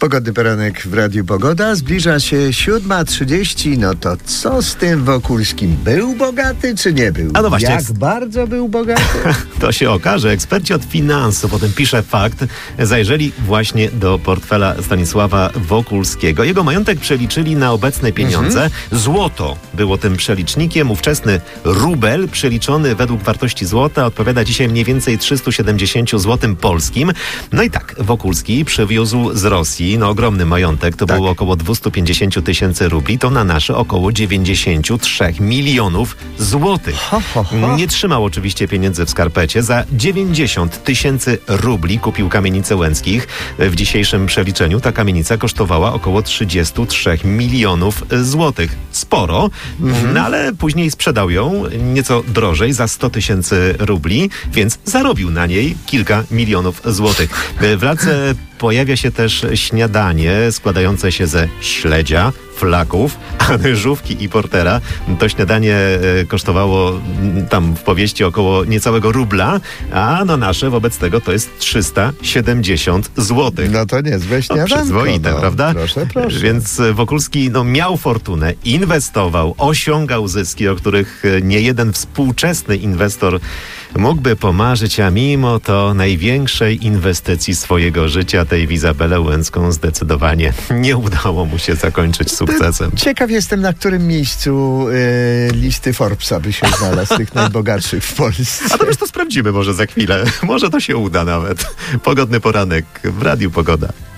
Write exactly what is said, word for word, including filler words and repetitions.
Pogodny poranek w Radiu Pogoda. Zbliża się siódma trzydzieści. No to co z tym Wokulskim? Był bogaty czy nie był? A no właśnie. Jak bardzo był bogaty? To się okaże. Eksperci od finansów, o tym pisze Fakt, zajrzeli właśnie do portfela Stanisława Wokulskiego. Jego majątek przeliczyli na obecne pieniądze. Mhm. Złoto było tym przelicznikiem. Ówczesny rubel przeliczony według wartości złota odpowiada dzisiaj mniej więcej trzystu siedemdziesięciu złotym polskim. No i tak, Wokulski przywiózł z Rosji no ogromny majątek, to tak. było około dwieście pięćdziesiąt tysięcy rubli, to na nasze około dziewięćdziesiąt trzy milionów złotych. Ho, ho, ho. Nie trzymał oczywiście pieniędzy w skarpecie. Za dziewięćdziesiąt tysięcy rubli kupił kamienicę Łęckich. W dzisiejszym przeliczeniu ta kamienica kosztowała około trzydzieści trzy milionów złotych. Sporo, mhm. no ale później sprzedał ją nieco drożej, za sto tysięcy rubli, więc zarobił na niej kilka milionów złotych. W lalce pojawia się też śniadanie składające się ze śledzia, flaków, anyżówki i portera. To śniadanie e, kosztowało tam w powieści około niecałego rubla, a no nasze wobec tego to jest trzysta siedemdziesiąt złotych. No to niezłe śniadanko. No, przyzwoite, no, prawda? Proszę, proszę. Więc Wokulski no, miał fortunę, inwestował, osiągał zyski, o których nie jeden współczesny inwestor mógłby pomarzyć, a mimo to największej inwestycji swojego życia, tej w Izabelę Łęcką, zdecydowanie nie udało mu się zakończyć sukcesem. Ciekaw jestem, na którym miejscu y, listy Forbesa by się znalazł, tych najbogatszych w Polsce. A to już to sprawdzimy może za chwilę. Może to się uda nawet. Pogodny poranek w Radiu Pogoda.